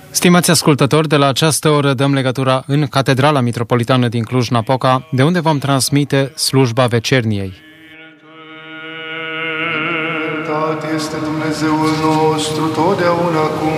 Stimați ascultători, de la această oră dăm legătura în Catedrala Mitropolitană din Cluj-Napoca, de unde vom transmite slujba vecerniei. Este Dumnezeul nostru totdeauna, acum